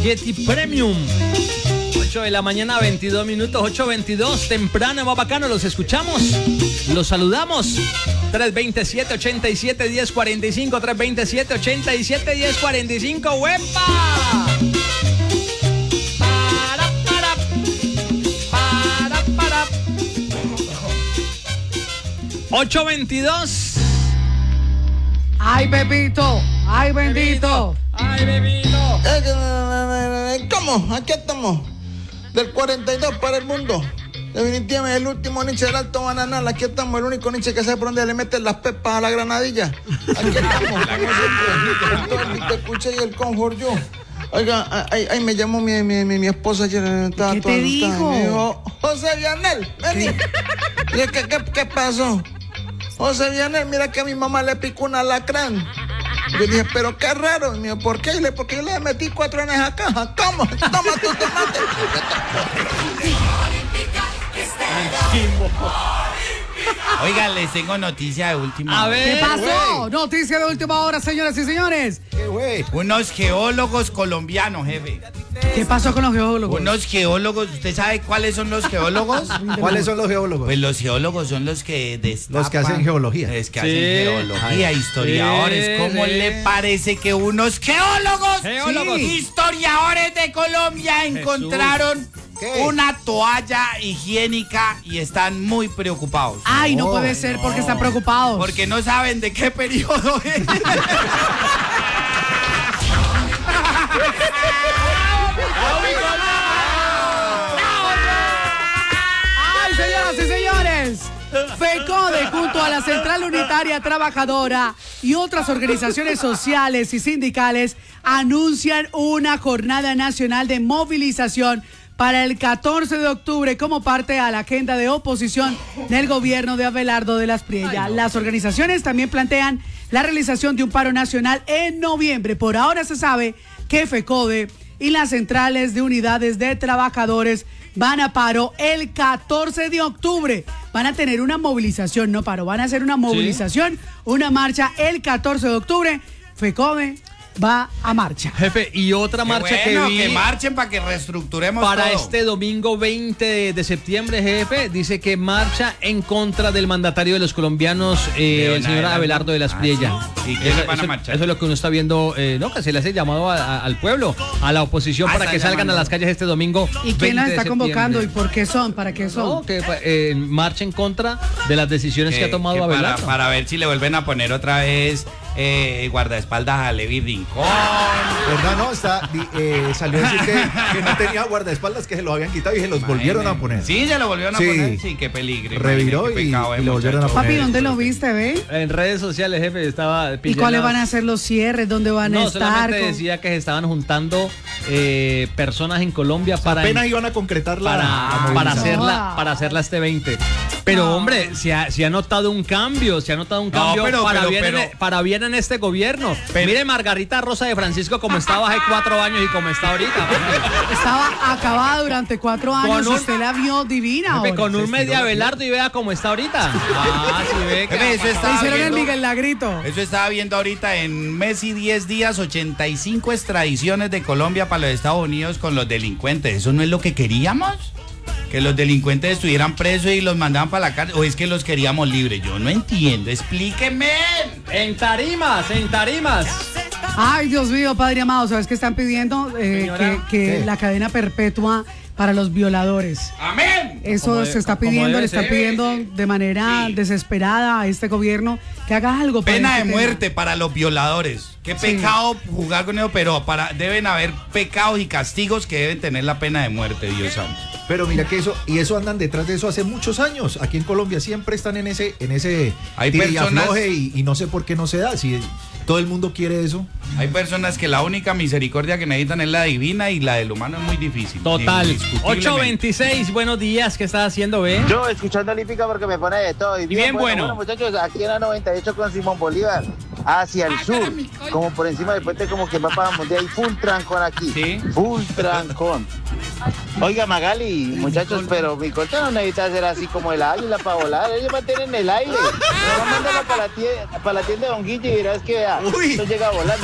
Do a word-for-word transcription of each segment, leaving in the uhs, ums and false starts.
Yeti Premium. ocho de la mañana, veintidós minutos, ocho veintidós, temprano, más bacano, los escuchamos, los saludamos. tres veintisiete, ochenta y siete, diez cuarenta y cinco, tres veintisiete, ochenta y siete, diez cuarenta y cinco, ¡huepa! Para, para, para, para. ocho veintidós. ¡Ay, Pepito! ¡Ay, bendito! ¡Ay, bebito! ¿Cómo? Aquí estamos. Del cuarenta y dos para el mundo. Definitivamente el último niche del Alto Bananal. Aquí estamos, el único niche que sabe por dónde le meten las pepas a la granadilla. Aquí estamos. El te escuché y el Comfort You. Oiga, ahí, ahí me llamó mi, mi, mi, mi esposa ayer. Estaba ¿Qué toda te asustada. dijo? Me dijo, José Vianel, vení. ¿Qué, qué, qué, ¿Qué pasó? José Vianel, mira que a mi mamá le picó un alacrán. Yo dije, pero qué raro. Y me dijo, ¿por qué? Y le, porque yo le metí cuatro en esa caja. ¿Cómo? Toma tu tomate. Oiga, les tengo noticia de última A hora. ver, ¿Qué pasó? güey. Noticia de última hora, señoras y señores. ¿Qué, güey? Unos geólogos colombianos, jefe. ¿Qué pasó con los geólogos? Unos geólogos, ¿usted sabe cuáles son los geólogos? ¿Cuáles son los geólogos? Pues los geólogos son los que destapan. Los que hacen geología. Los que Sí. hacen geología, historiadores. Sí, ¿Cómo sí. le parece que unos geólogos, Geólogos. sí, historiadores de Colombia encontraron ¿Qué? una toalla higiénica y están muy preocupados? Ay, no No, puede ser porque están preocupados. Porque no saben de qué periodo es. ¡Ay, señoras y señores! FECODE, junto a la Central Unitaria Trabajadora y otras organizaciones sociales y sindicales, anuncian una jornada nacional de movilización para el catorce de octubre como parte a la agenda de oposición del gobierno de Abelardo de las Priella. Las organizaciones también plantean la realización de un paro nacional en noviembre. Por ahora se sabe que FECODE y las centrales de unidades de trabajadores van a paro el catorce de octubre. Van a tener una movilización, no paro, van a hacer una movilización, una marcha el catorce de octubre. FECODE va a marcha. Jefe, y otra Qué marcha bueno, que vi que marchen para que reestructuremos para todo. este domingo veinte de septiembre, jefe, dice que marcha en contra del mandatario de los colombianos, eh, el señor Abelardo. Abelardo de las Ah, Priella. sí. ¿Y quiénes Eso- van a eso- marchar? Eso es lo que uno está viendo, eh, no, que se le hace llamado a- a- al pueblo, a la oposición, Ah, para están que salgan llamando. a las calles este domingo. ¿Y quién las veinte de está convocando y septiembre. por qué son? ¿Para qué son? No, que eh, marcha en contra de las decisiones que, ha tomado que para, Abelardo. para ver si le vuelven a poner otra vez eh, guardaespaldas a Levi Rincón. ¿Verdad? No, está, di- eh, salió a decir que, que no tenía guardaespaldas, que se los habían quitado y se los volvieron a poner. Sí, se lo volvieron a Sí. poner. Sí, qué peligro. Reviró imagínate, qué y- pecado, y eh, lo volvieron a muchacho. poner. Papi, ¿dónde lo viste, ve? En redes sociales, jefe, estaba ¿Y pillando cuáles las- van a ser los cierres? ¿Dónde van a No, estar? solamente Con- decía que se estaban juntando eh, personas en Colombia para, Apenas iban a concretar la, para, la para, movilización. hacerla, para hacerla este veinte. Pero No. hombre, se ha, se ha notado un cambio, se ha notado un No, cambio pero- para, pero- bien pero- en, para bien en este gobierno. Pero- Mire Margarita Rosa de Francisco como estaba hace cuatro años y como está ahorita. papi. Estaba acabada durante cuatro años. un- Usted la vio divina. Jefe, ahora. con un se media estiró. Abelardo y vea cómo está ahorita. Ah, sí ve que- Jefe, eso Le estaba hicieron el viendo- Miguel Lagrito. Eso estaba viendo ahorita en mes y diez días, ochenta y cinco extradiciones de Colombia para los Estados Unidos con los delincuentes. ¿Eso no es lo que queríamos? Que los delincuentes estuvieran presos y los mandaban para la cárcel. ¿O es que los queríamos libres? Yo no entiendo. Explíqueme. En tarimas, en tarimas. Ay, Dios mío, Padre amado, ¿sabes qué están pidiendo? Eh, Señora, que que ¿qué? la cadena perpetua para los violadores. Amén. Eso Como se de- está como pidiendo, debe le están ser. pidiendo de manera Sí. desesperada a este gobierno que haga algo. para Pena este de tema. muerte para los violadores. Qué Sí. pecado jugar con ellos, pero para, deben haber pecados y castigos que deben tener la pena de muerte, Dios santo. Pero mira que eso, y eso andan detrás de eso hace muchos años. Aquí en Colombia siempre están en ese, en ese Hay tire y personas- afloje y, y no sé por qué no se da. Si todo el mundo quiere eso. Hay personas que la única misericordia que necesitan es la divina y la del humano es muy difícil. Total. Indiscutiblemente. ocho veintiséis, buenos días, ¿qué estás haciendo, ve? Yo escuchando Olímpica porque me pone de todo. Y bien bueno. muchachos, aquí en la noventa y ocho con Simón Bolívar, hacia el sur, como por encima del puente, como que va para Mundial, y full trancón aquí. Sí. Full trancón. Oiga, Magali, muchachos, pero mi colcha no necesita ser así como el águila para volar. Ellos mantienen en el aire. No, mándala para la tienda, para la tienda de Don Guille y verás que vea, esto llega volando.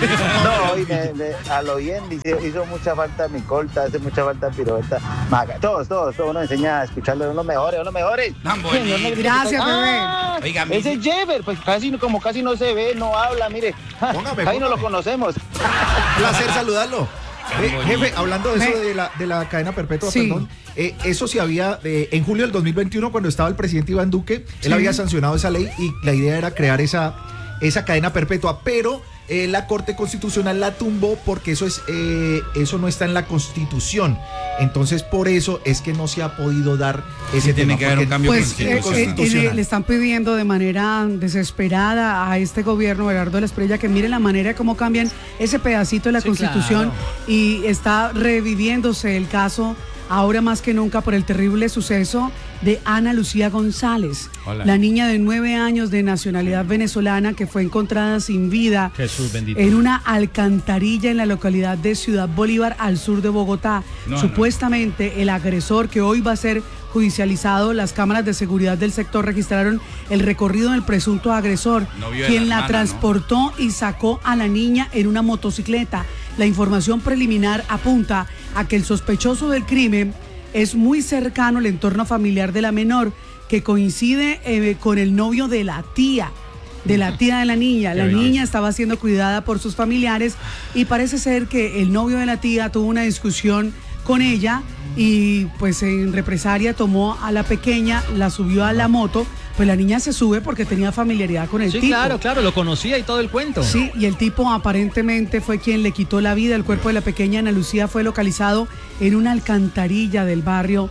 No, hoy me, me, a lo bien dice, hizo mucha falta mi colta, hace mucha falta pirueta. Maga, todos, todos, todos nos enseña a escucharlo, son los mejores, son los mejores. Gracias, ah, bebé. Oiga, ese es Jever, pues casi, como casi no se ve, no habla, mire. Póngame, Ahí no lo póngame. conocemos. Placer saludarlo. Eh, jefe, hablando de eso de la, de la cadena perpetua, Sí. perdón, eh, eso se había, eh, en julio del dos mil veintiuno, cuando estaba el presidente Iván Duque, Sí. él había sancionado esa ley y la idea era crear esa, esa cadena perpetua, pero eh, la Corte Constitucional la tumbó porque eso, es, eh, eso no está en la Constitución. Entonces, por eso es que no se ha podido dar ese Sí, tiene tema, que haber un porque cambio Pues eh, eh, constitucional. eh, le están pidiendo de manera desesperada a este gobierno, Gerardo de la Espriella, que mire la manera de cómo cambian ese pedacito de la Sí, Constitución claro. y está reviviéndose el caso ahora más que nunca por el terrible suceso de Ana Lucía González, Hola. la niña de nueve años de nacionalidad venezolana que fue encontrada sin vida Jesús bendito. en una alcantarilla en la localidad de Ciudad Bolívar, al sur de Bogotá. No, Supuestamente el agresor, que hoy va a ser judicializado, las cámaras de seguridad del sector registraron el recorrido del presunto agresor, Novio de quien la la hermana, transportó y sacó a la niña en una motocicleta. La información preliminar apunta a que el sospechoso del crimen es muy cercano al entorno familiar de la menor, que coincide eh, con el novio de la tía. De la tía de la niña. La niña estaba siendo cuidada por sus familiares y parece ser que el novio de la tía tuvo una discusión con ella y pues en represalia tomó a la pequeña, la subió a la moto, pues la niña se sube porque tenía familiaridad con el Sí, tipo. claro, claro, lo conocía y todo el cuento. Sí, y el tipo aparentemente fue quien le quitó la vida. El cuerpo de la pequeña Ana Lucía fue localizado en una alcantarilla del barrio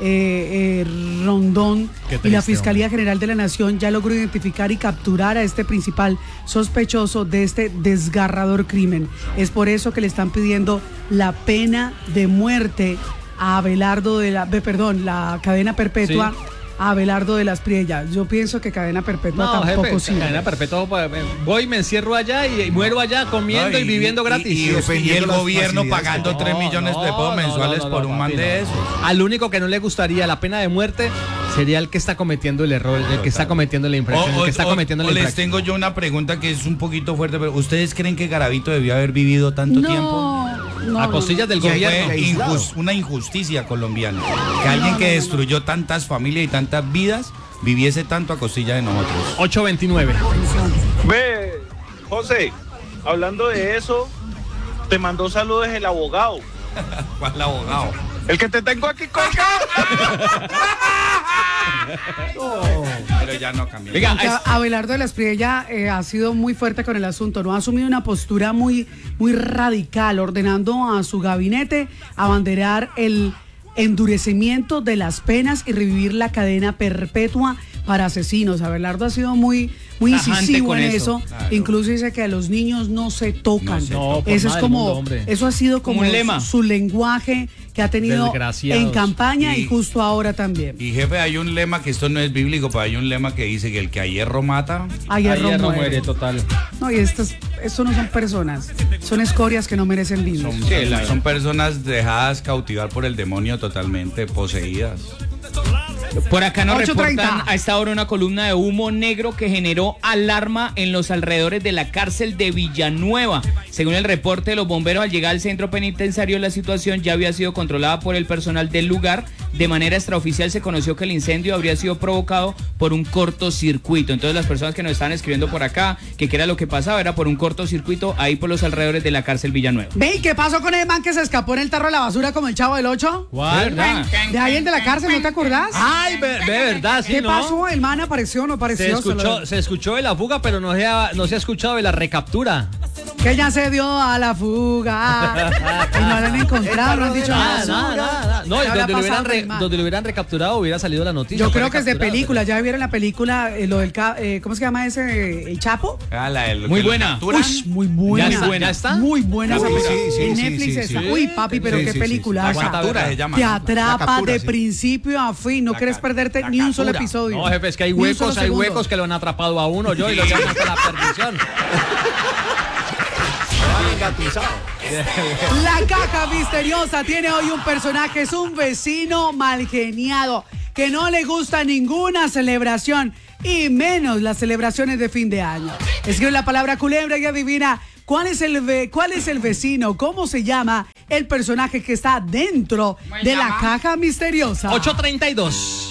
eh, eh, Rondón. Qué Y la triste, Fiscalía General de la Nación ya logró identificar y capturar a este principal sospechoso de este desgarrador crimen. Es por eso que le están pidiendo la pena de muerte a Abelardo de la, de- perdón, la cadena perpetua. Sí. A Abelardo de las Priellas. Yo pienso que cadena perpetua No, tampoco jefe, sirve. cadena perpetua, pues, voy, me encierro allá y, y muero allá comiendo No, y, viviendo gratis. Y, y- y defendiendo el las gobierno facilidades pagando No, tres millones de no, pesos no, mensuales no, no, por no, un man papi, de no. esos. Al único que no le gustaría la pena de muerte sería el que está cometiendo el error, el que está cometiendo la infracción, el que está cometiendo o la les infracción. tengo yo una pregunta que es un poquito fuerte, pero ¿ustedes creen que Garavito debió haber vivido tanto no, tiempo? no, A no, costillas del Que gobierno. fue aislado. injus- una injusticia colombiana. Que alguien que destruyó tantas familias y tantas vidas viviese tanto a costilla de nosotros. ocho veintinueve. Ve, José, hablando de eso, te mandó saludos el abogado. ¿Cuál abogado? El que te tengo aquí colgado. Pero ya no cambió. Venga, Aunque es- Abelardo de la Espriella eh, ha sido muy fuerte con el asunto, ¿no? Ha asumido una postura muy, muy radical, ordenando a su gabinete abanderar el endurecimiento de las penas y revivir la cadena perpetua para asesinos. Abelardo ha sido muy, muy Tajante incisivo con en eso. eso. Claro. Incluso dice que a los niños no se tocan. No se tocan. No, por eso nada es del como, mundo, hombre. eso ha sido como, Como un lema. Su, su lenguaje que ha tenido Desgraciados. en campaña y, Y- justo ahora también. Y jefe, hay un lema que esto no es bíblico, pero hay un lema que dice que el que a hierro mata. A hierro Ayer no muere. muere, total. No, y estas, esto no son personas, son escorias que no merecen vino. Son, son- son personas dejadas cautivar por el demonio, totalmente poseídas. Por acá nos ocho treinta. reportan a esta hora una columna de humo negro que generó alarma en los alrededores de la cárcel de Villanueva. Según el reporte de los bomberos, al llegar al centro penitenciario, la situación ya había sido controlada por el personal del lugar. De manera extraoficial se conoció que el incendio habría sido provocado por un cortocircuito. Entonces las personas que nos están escribiendo por acá, que qué era lo que pasaba, era por un cortocircuito ahí por los alrededores de la cárcel Villanueva. Ve, ¿y qué pasó con el man que se escapó en el tarro de la basura como el Chavo del Ocho? ¿Cuál? ¿Verdad? De ahí el de la cárcel, ¿no te acordás? Ay, ve, ve, verdad, sí, ¿Qué ¿no? pasó? ¿El man apareció o no apareció? Se Se escuchó, lo- se escuchó de la fuga, pero no se ha, no se ha escuchado de la recaptura. Que ya se dio a la fuga. Y no lo han encontrado, no han dicho Nada, nada. nada, nada, nada. No, ¿Qué habrá donde lo, hubieran pasado con re- el man? donde lo hubieran recapturado hubiera salido la noticia. Yo Fue creo que es de recapturado, película. ¿Ya vieron la película, eh, lo del, ca- eh, ¿cómo se llama ese? ¿El Chapo? Ah, la del- Muy que lo buena. capturan. Uy, muy buena. ¿Ya está? ¿Ya está? Muy buena esa Sí, película. sí, sí, En sí, Netflix sí, está. sí. Uy, papi, pero Sí, qué sí, sí, película. La captura se llama. Te ¿no? atrapa captura, de sí. principio a fin. No La quieres ca- perderte la ni un solo captura. episodio. No, jefe, es que hay Ni un solo huecos, hay segundo. huecos que lo han atrapado a uno yo y lo llevan hasta la perdición. engatusado. La caja misteriosa tiene hoy un personaje, es un vecino malgeniado que no le gusta ninguna celebración y menos las celebraciones de fin de año. Escribe la palabra culebra y adivina cuál es el ve- cuál es el vecino, cómo se llama el personaje que está dentro de la caja misteriosa. ocho treinta y dos.